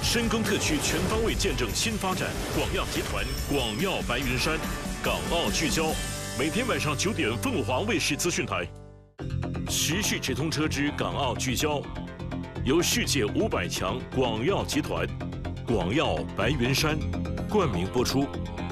深耕特区全方位见证新发展，广药集团广药白云山，港澳聚焦，每天晚上9点，凤华卫视资讯台。时事直通车之港澳聚焦，由世界500强广药集团、广药白云山冠名播出。